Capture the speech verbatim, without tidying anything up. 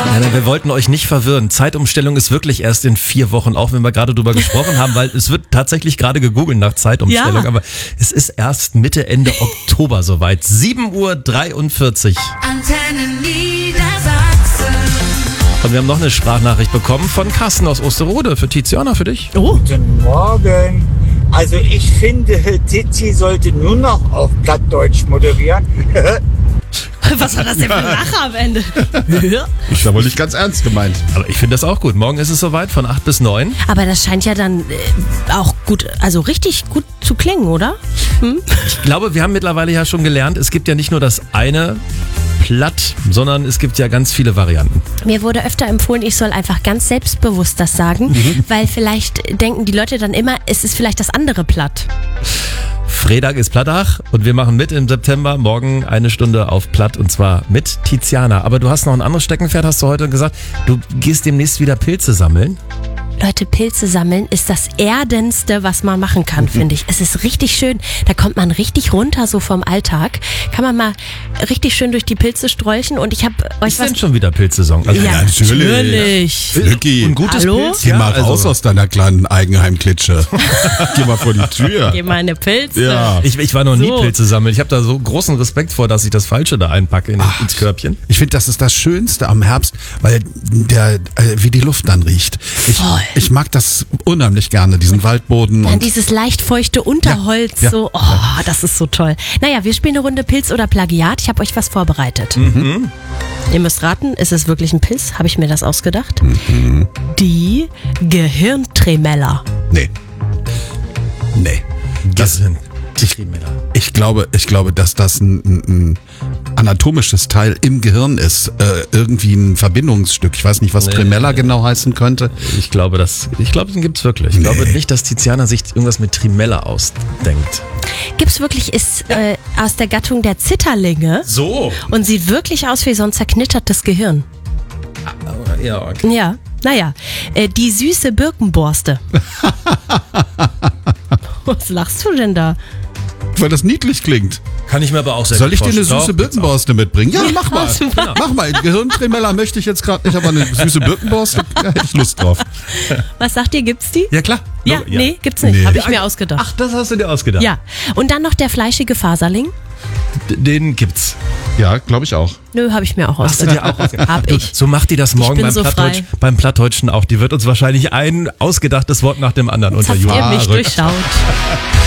Nein, nein, wir wollten euch nicht verwirren. Zeitumstellung ist wirklich erst in vier Wochen, auch wenn wir gerade drüber gesprochen haben, weil es wird tatsächlich gerade gegoogelt nach Zeitumstellung, Ja. aber es ist erst Mitte, Ende Oktober soweit. sieben Uhr dreiundvierzig. Antenne Niedersachsen. Und wir haben noch eine Sprachnachricht bekommen von Carsten aus Osterode für Tiziana, für dich. Oh, Guten Morgen. Also ich finde, Tizi sollte nur noch auf Plattdeutsch moderieren. was war das denn für ein Lacher am Ende? Ja. Ich war wohl nicht ganz ernst gemeint. Aber ich finde das auch gut. Morgen ist es soweit, von acht bis neun. Aber das scheint ja dann äh, auch gut, also richtig gut zu klingen, oder? Ich glaube, wir haben mittlerweile ja schon gelernt, es gibt ja nicht nur das eine Platt, sondern es gibt ja ganz viele Varianten. Mir wurde öfter empfohlen, ich soll einfach ganz selbstbewusst das sagen, weil vielleicht denken die Leute dann immer, es ist vielleicht das andere Platt. Freitag ist Plattach und wir machen mit im September, morgen eine Stunde auf Platt und zwar mit Tiziana. Aber du hast noch ein anderes Steckenpferd, hast du heute gesagt. Du gehst demnächst wieder Pilze sammeln. Leute, Pilze sammeln ist das Erdenste, was man machen kann, finde ich. Es ist richtig schön. Da kommt man richtig runter so vom Alltag. Kann man mal richtig schön durch die Pilze strolchen und ich habe euch Ist was... denn schon wieder Pilzesaison? Also Ja, natürlich. natürlich. Vicky, ein gutes Hallo? Pilz? geh mal also- raus aus deiner kleinen Eigenheimklitsche. Geh mal vor die Tür. Geh mal eine Pilze. Ja. Ich, ich war noch nie So. Pilze sammeln. Ich habe da so großen Respekt vor, dass ich das Falsche da einpacke in, ins Körbchen. Ich finde, das ist das Schönste am Herbst, weil der, äh, wie die Luft dann riecht. Ich, Voll. ich mag das unheimlich gerne, diesen Waldboden. Dann Und dieses leicht feuchte Unterholz, Ja, ja, so, oh, das ist so toll. Naja, wir spielen eine Runde Pilz oder Plagiat. Ich habe euch was vorbereitet. Mhm. Ihr müsst raten, ist es wirklich ein Pilz? Habe ich mir das ausgedacht? Mhm. Die Gehirntremella. nee. Nee. Das, sind ich, ich, glaube, ich glaube, dass das ein, ein, ein anatomisches Teil im Gehirn ist. Äh, irgendwie ein Verbindungsstück. Ich weiß nicht, was Nee. Tremella genau heißen könnte. Ich glaube, das, ich glaube, den gibt's wirklich. Ich Nee. glaube nicht, dass Tiziana sich irgendwas mit Trimella ausdenkt. Gibt's wirklich, ist äh, aus der Gattung der Zitterlinge So. und sieht wirklich aus wie so ein zerknittertes Gehirn. Ja, okay. Ja, naja, äh, die süße Birkenborste. Was lachst du denn da? Weil das niedlich klingt. Kann ich mir aber auch sehr Soll gut ich dir eine vorstellen. süße Doch, Birkenborste mitbringen? Ja, mach mal. super. Mach mal. Gehirntremella möchte ich jetzt gerade nicht, aber eine süße Birkenborste, da hätte ich Lust drauf. Was sagt ihr, gibt's die? Ja, klar. Ja, No, nee, gibt's nicht. Nee. Habe ich mir ausgedacht. Ach, das hast du dir ausgedacht. Ja, und dann noch der fleischige Faserling. D- Den gibt's. Ja, glaube ich auch. Nö, habe ich mir auch Hast du ausgedacht. dir auch ausgedacht? Hab Du, ich. So macht die das morgen bin beim, so Plattdeutsch, frei. beim Plattdeutschen auch. Die wird uns wahrscheinlich ein ausgedachtes Wort nach dem anderen Jetzt habt unterjubeln. ihr mich Verrückt. durchschaut.